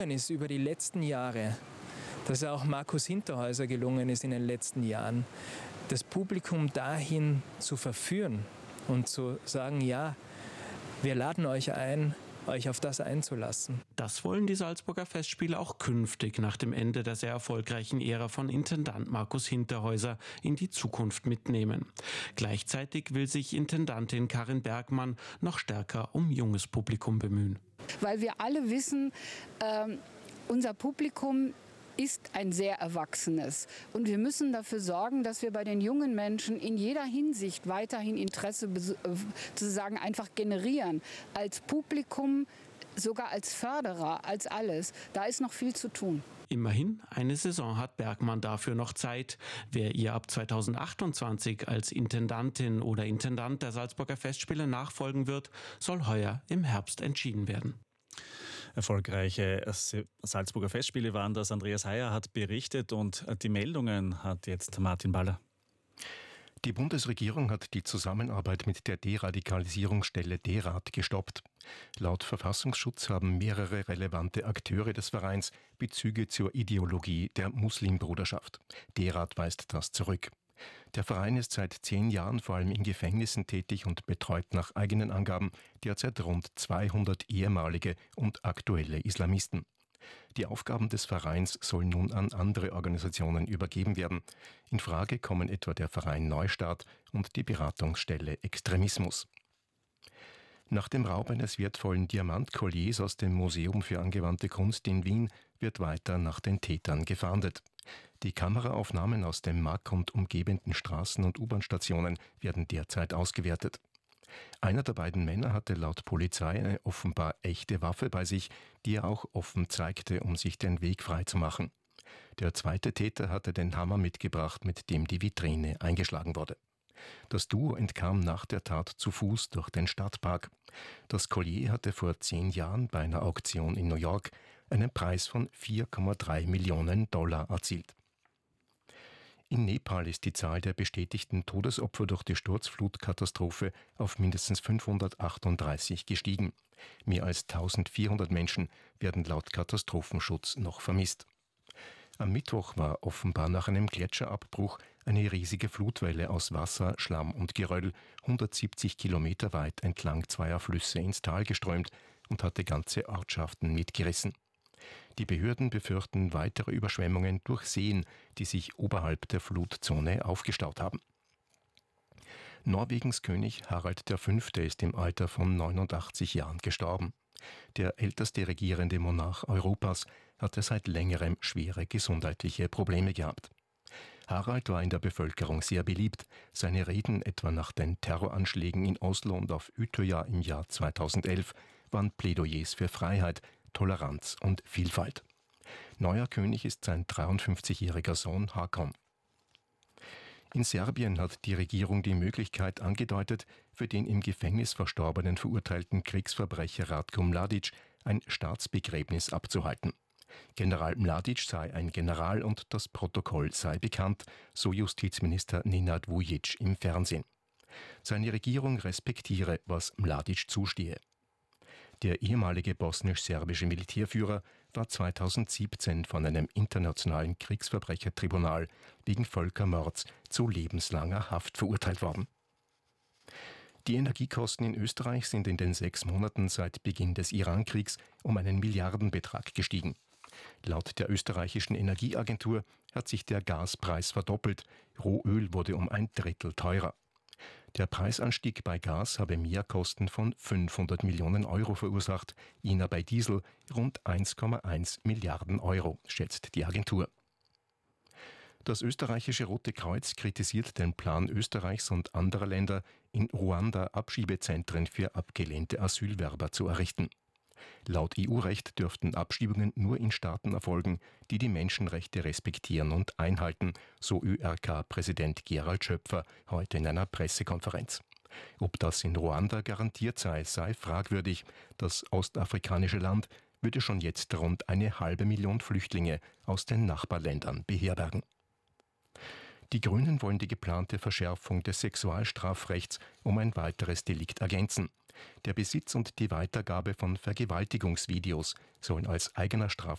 ist über die letzten Jahre, dass auch Markus Hinterhäuser gelungen ist in den letzten Jahren, das Publikum dahin zu verführen und zu sagen, ja, wir laden euch ein, euch auf das einzulassen. Das wollen die Salzburger Festspiele auch künftig nach dem Ende der sehr erfolgreichen Ära von Intendant Markus Hinterhäuser in die Zukunft mitnehmen. Gleichzeitig will sich Intendantin Karin Bergmann noch stärker um junges Publikum bemühen. Weil wir alle wissen, unser Publikum ist ein sehr erwachsenes. Und wir müssen dafür sorgen, dass wir bei den jungen Menschen in jeder Hinsicht weiterhin Interesse sozusagen einfach generieren. Als Publikum, sogar als Förderer, als alles. Da ist noch viel zu tun. Immerhin, eine Saison hat Bergmann dafür noch Zeit. Wer ihr ab 2028 als Intendantin oder Intendant der Salzburger Festspiele nachfolgen wird, soll heuer im Herbst entschieden werden. Erfolgreiche Salzburger Festspiele waren das. Andreas Heyer hat berichtet und die Meldungen hat jetzt Martin Baller. Die Bundesregierung hat die Zusammenarbeit mit der Deradikalisierungsstelle DERAD gestoppt. Laut Verfassungsschutz haben mehrere relevante Akteure des Vereins Bezüge zur Ideologie der Muslimbruderschaft. DERAD weist das zurück. Der Verein ist seit 10 Jahren vor allem in Gefängnissen tätig und betreut nach eigenen Angaben derzeit rund 200 ehemalige und aktuelle Islamisten. Die Aufgaben des Vereins sollen nun an andere Organisationen übergeben werden. In Frage kommen etwa der Verein Neustart und die Beratungsstelle Extremismus. Nach dem Raub eines wertvollen Diamantkolliers aus dem Museum für angewandte Kunst in Wien wird weiter nach den Tätern gefahndet. Die Kameraaufnahmen aus dem Mack und umgebenden Straßen- und U-Bahn-Stationen werden derzeit ausgewertet. Einer der beiden Männer hatte laut Polizei eine offenbar echte Waffe bei sich, die er auch offen zeigte, um sich den Weg freizumachen. Der zweite Täter hatte den Hammer mitgebracht, mit dem die Vitrine eingeschlagen wurde. Das Duo entkam nach der Tat zu Fuß durch den Stadtpark. Das Collier hatte vor 10 Jahren bei einer Auktion in New York einen Preis von $4,3 Millionen erzielt. In Nepal ist die Zahl der bestätigten Todesopfer durch die Sturzflutkatastrophe auf mindestens 538 gestiegen. Mehr als 1400 Menschen werden laut Katastrophenschutz noch vermisst. Am Mittwoch war offenbar nach einem Gletscherabbruch eine riesige Flutwelle aus Wasser, Schlamm und Geröll 170 Kilometer weit entlang zweier Flüsse ins Tal geströmt und hatte ganze Ortschaften mitgerissen. Die Behörden befürchten weitere Überschwemmungen durch Seen, die sich oberhalb der Flutzone aufgestaut haben. Norwegens König Harald V. ist im Alter von 89 Jahren gestorben. Der älteste regierende Monarch Europas hatte seit längerem schwere gesundheitliche Probleme gehabt. Harald war in der Bevölkerung sehr beliebt. Seine Reden etwa nach den Terroranschlägen in Oslo und auf Utøya im Jahr 2011 waren Plädoyers für Freiheit, Toleranz und Vielfalt. Neuer König ist sein 53-jähriger Sohn Haakon. In Serbien hat die Regierung die Möglichkeit angedeutet, für den im Gefängnis verstorbenen verurteilten Kriegsverbrecher Ratko Mladic ein Staatsbegräbnis abzuhalten. General Mladic sei ein General und das Protokoll sei bekannt, so Justizminister Nenad Vujic im Fernsehen. Seine Regierung respektiere, was Mladic zustehe. Der ehemalige bosnisch-serbische Militärführer war 2017 von einem internationalen Kriegsverbrechertribunal wegen Völkermords zu lebenslanger Haft verurteilt worden. Die Energiekosten in Österreich sind in den 6 Monaten seit Beginn des Irankriegs um einen Milliardenbetrag gestiegen. Laut der österreichischen Energieagentur hat sich der Gaspreis verdoppelt, Rohöl wurde um 1/3 teurer. Der Preisanstieg bei Gas habe Mehrkosten von 500 Millionen Euro verursacht, jener bei Diesel rund 1,1 Milliarden Euro, schätzt die Agentur. Das österreichische Rote Kreuz kritisiert den Plan Österreichs und anderer Länder, in Ruanda Abschiebezentren für abgelehnte Asylwerber zu errichten. Laut EU-Recht dürften Abschiebungen nur in Staaten erfolgen, die die Menschenrechte respektieren und einhalten, so ÖRK-Präsident Gerald Schöpfer heute in einer Pressekonferenz. Ob das in Ruanda garantiert sei fragwürdig. Das ostafrikanische Land würde schon jetzt rund 500.000 Flüchtlinge aus den Nachbarländern beherbergen. Die Grünen wollen die geplante Verschärfung des Sexualstrafrechts um ein weiteres Delikt ergänzen. Der Besitz und die Weitergabe von Vergewaltigungsvideos sollen als eigener Straftat